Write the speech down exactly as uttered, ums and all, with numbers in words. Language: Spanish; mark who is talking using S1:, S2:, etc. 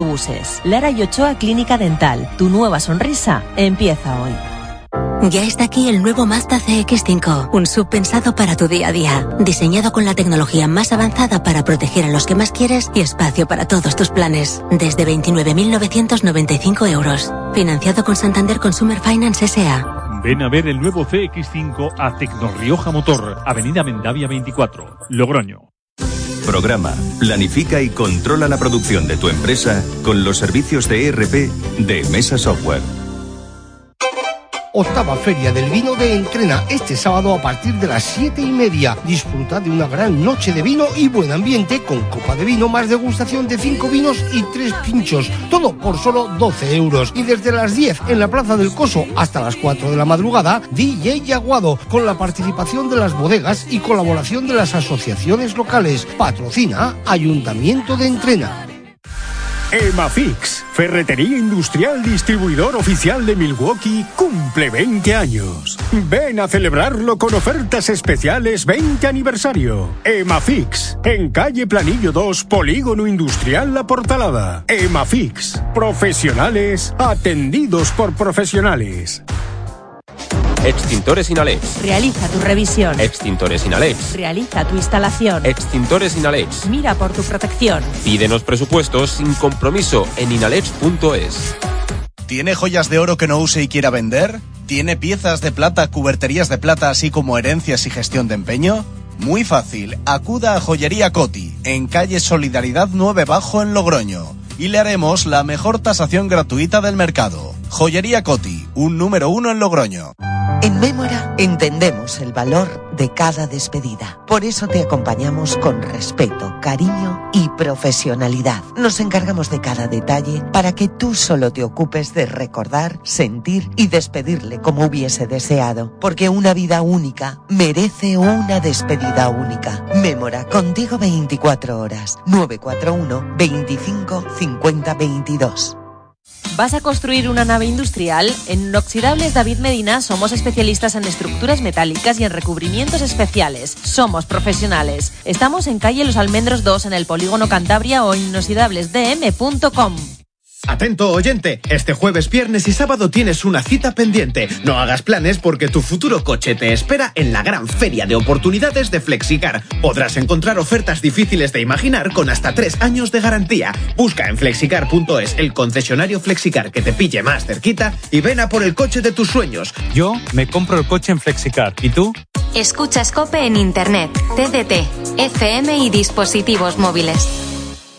S1: uses. Lara y Ochoa Clínica Dental. Tu nueva sonrisa empieza hoy.
S2: Ya está aquí el nuevo Mazda C X cinco, un sub pensado para tu día a día, diseñado con la tecnología más avanzada para proteger a los que más quieres y espacio para todos tus planes, desde veintinueve mil novecientos noventa y cinco euros, financiado con Santander Consumer Finance S A.
S3: Ven a ver el nuevo C X cinco a Tecnorrioja Motor, Avenida Mendavia veinticuatro, Logroño.
S4: Programa, planifica y controla la producción de tu empresa con los servicios de E R P de Mesa Software.
S5: Octava Feria del Vino de Entrena, este sábado a partir de las siete y media. Disfruta de una gran noche de vino y buen ambiente con copa de vino, más degustación de cinco vinos y tres pinchos. Todo por solo doce euros. Y desde las diez en la Plaza del Coso hasta las cuatro de la madrugada, D J Aguado, con la participación de las bodegas y colaboración de las asociaciones locales. Patrocina Ayuntamiento de Entrena.
S6: Emafix, ferretería industrial distribuidor oficial de Milwaukee, cumple veinte años. Ven a celebrarlo con ofertas especiales veinte aniversario. Emafix, en calle Planillo dos, Polígono Industrial La Portalada. Emafix, profesionales atendidos por profesionales.
S7: Extintores Inalex.
S1: Realiza tu revisión.
S7: Extintores Inalex.
S1: Realiza tu instalación.
S7: Extintores Inalex.
S1: Mira por tu protección.
S7: Pídenos presupuestos sin compromiso en inalex punto es.
S8: ¿Tiene joyas de oro que no use y quiera vender? ¿Tiene piezas de plata, cuberterías de plata, así como herencias y gestión de empeño? Muy fácil. Acuda a Joyería Coti, en calle Solidaridad nueve Bajo en Logroño, y le haremos la mejor tasación gratuita del mercado. Joyería Coti, un número uno en Logroño.
S9: En Mémora entendemos el valor de cada despedida. Por eso te acompañamos con respeto, cariño y profesionalidad. Nos encargamos de cada detalle para que tú solo te ocupes de recordar, sentir y despedirle como hubiese deseado. Porque una vida única merece una despedida única. Mémora, contigo veinticuatro horas. nueve cuatro uno, veinticinco, cincuenta, veintidós.
S1: ¿Vas a construir una nave industrial? En Inoxidables David Medina somos especialistas en estructuras metálicas y en recubrimientos especiales. Somos profesionales. Estamos en calle Los Almendros dos en el Polígono Cantabria o en inoxidables d m punto com.
S10: Atento oyente, este jueves, viernes y sábado tienes una cita pendiente. No hagas planes porque tu futuro coche te espera en la gran feria de oportunidades de Flexicar. Podrás encontrar ofertas difíciles de imaginar con hasta tres años de garantía. Busca en flexicar punto es el concesionario Flexicar que te pille más cerquita y ven a por el coche de tus sueños.
S11: Yo me compro el coche en Flexicar. ¿Y tú?
S12: Escucha COPE en internet, T D T, F M y dispositivos móviles.